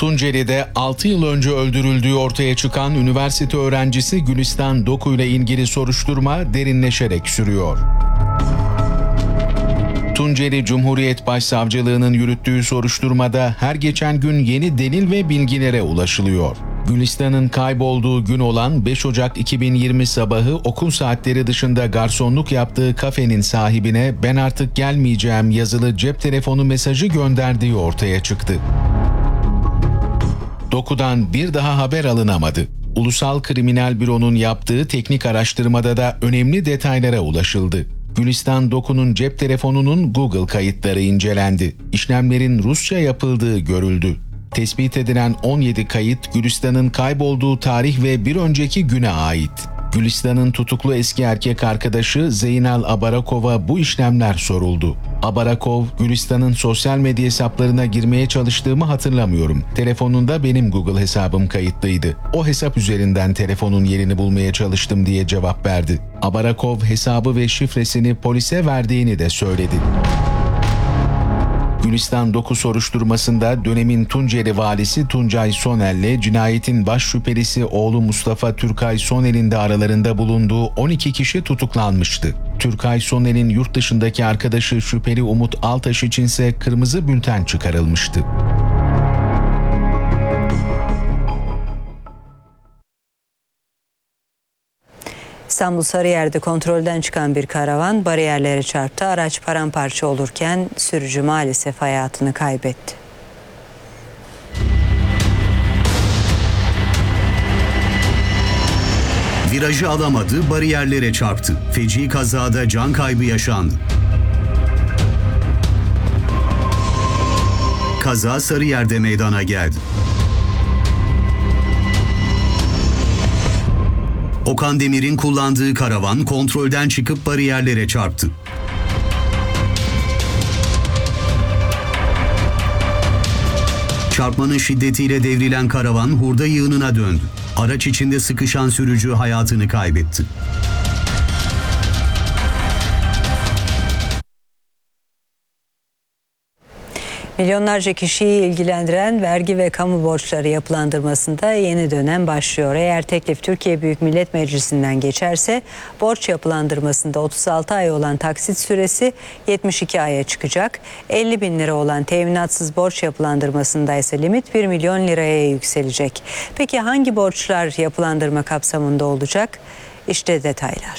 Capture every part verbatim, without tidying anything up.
Tunceli'de altı yıl önce öldürüldüğü ortaya çıkan üniversite öğrencisi Gülistan Doku ile ilgili soruşturma derinleşerek sürüyor. Tunceli Cumhuriyet Başsavcılığı'nın yürüttüğü soruşturmada her geçen gün yeni delil ve bilgilere ulaşılıyor. Gülistan'ın kaybolduğu gün olan beş Ocak iki bin yirmi sabahı okul saatleri dışında garsonluk yaptığı kafenin sahibine "Ben artık gelmeyeceğim" yazılı cep telefonu mesajı gönderdiği ortaya çıktı. Doku'dan bir daha haber alınamadı. Ulusal Kriminal Büro'nun yaptığı teknik araştırmada da önemli detaylara ulaşıldı. Gülistan Doku'nun cep telefonunun Google kayıtları incelendi. İşlemlerin Rusça yapıldığı görüldü. Tespit edilen on yedi kayıt Gülistan'ın kaybolduğu tarih ve bir önceki güne ait. Gülistan'ın tutuklu eski erkek arkadaşı Zeynal Abarakov'a bu işlemler soruldu. Abarakov, Gülistan'ın sosyal medya hesaplarına girmeye çalıştığımı hatırlamıyorum. Telefonunda benim Google hesabım kayıtlıydı. O hesap üzerinden telefonun yerini bulmaya çalıştım diye cevap verdi. Abarakov hesabı ve şifresini polise verdiğini de söyledi. Gülistan Doku soruşturmasında dönemin Tunceli valisi Tuncay Sonel'le cinayetin baş şüphelisi oğlu Mustafa Türkay Sonel'in de aralarında bulunduğu on iki kişi tutuklanmıştı. Türkay Sonel'in yurt dışındaki arkadaşı şüpheli Umut Altaş içinse kırmızı bülten çıkarılmıştı. İstanbul Sarıyer'de kontrolden çıkan bir karavan bariyerlere çarptı. Araç paramparça olurken sürücü maalesef hayatını kaybetti. Virajı alamadı, bariyerlere çarptı. Feci kazada can kaybı yaşandı. Kaza Sarıyer'de meydana geldi. Okan Demir'in kullandığı karavan kontrolden çıkıp bariyerlere çarptı. Çarpmanın şiddetiyle devrilen karavan hurda yığınına döndü. Araç içinde sıkışan sürücü hayatını kaybetti. Milyonlarca kişiyi ilgilendiren vergi ve kamu borçları yapılandırmasında yeni dönem başlıyor. Eğer teklif Türkiye Büyük Millet Meclisi'nden geçerse borç yapılandırmasında otuz altı ay olan taksit süresi yetmiş iki aya çıkacak. elli bin lira olan teminatsız borç yapılandırmasında ise limit bir milyon liraya yükselecek. Peki hangi borçlar yapılandırma kapsamında olacak? İşte detaylar.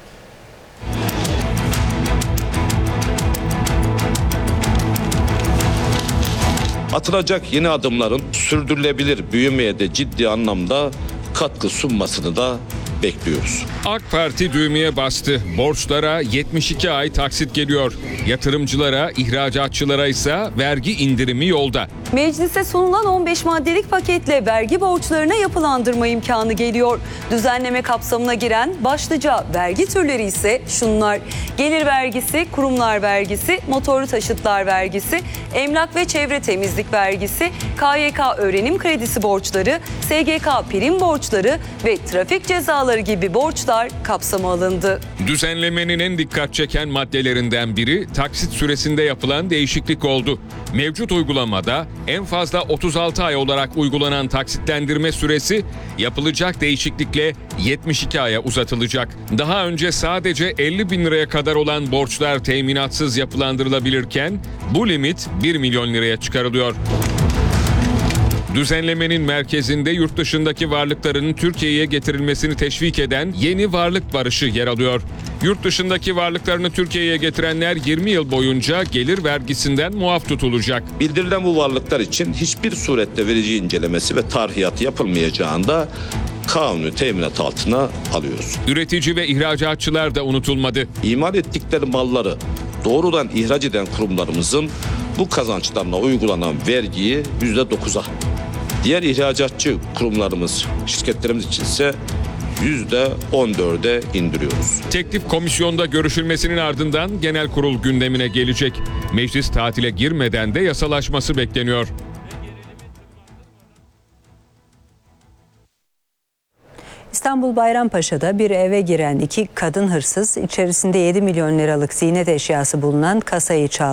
Atılacak yeni adımların sürdürülebilir büyümeye de ciddi anlamda katkı sunmasını da bekliyoruz. AK Parti düğmeye bastı. Borçlara yetmiş iki ay taksit geliyor. Yatırımcılara, ihracatçılara ise vergi indirimi yolda. Meclise sunulan on beş maddelik paketle vergi borçlarına yapılandırma imkanı geliyor. Düzenleme kapsamına giren başlıca vergi türleri ise şunlar: gelir vergisi, kurumlar vergisi, motorlu taşıtlar vergisi, emlak ve çevre temizlik vergisi, K Y K öğrenim kredisi borçları, S G K prim borçları ve trafik cezaları gibi borçlar kapsama alındı. Düzenlemenin en dikkat çeken maddelerinden biri taksit süresinde yapılan değişiklik oldu. Mevcut uygulamada en fazla otuz altı ay olarak uygulanan taksitlendirme süresi yapılacak değişiklikle yetmiş iki aya uzatılacak. Daha önce sadece elli bin liraya kadar olan borçlar teminatsız yapılandırılabilirken bu limit bir milyon liraya çıkarılıyor. Düzenlemenin merkezinde yurt dışındaki varlıkların Türkiye'ye getirilmesini teşvik eden yeni varlık barışı yer alıyor. Yurt dışındaki varlıklarını Türkiye'ye getirenler yirmi yıl boyunca gelir vergisinden muaf tutulacak. Bildirilen bu varlıklar için hiçbir surette verici incelemesi ve tarhiyatı yapılmayacağında kanuni teminat altına alıyoruz. Üretici ve ihracatçılar da unutulmadı. İmal ettikleri malları doğrudan ihraç eden kurumlarımızın bu kazançlarına uygulanan vergiyi yüzde dokuza, diğer ihracatçı kurumlarımız, şirketlerimiz içinse yüzde on dörde indiriyoruz. Teklif komisyonda görüşülmesinin ardından genel kurul gündemine gelecek. Meclis tatile girmeden de yasalaşması bekleniyor. İstanbul Bayrampaşa'da bir eve giren iki kadın hırsız içerisinde yedi milyon liralık ziynet eşyası bulunan kasayı çaldı.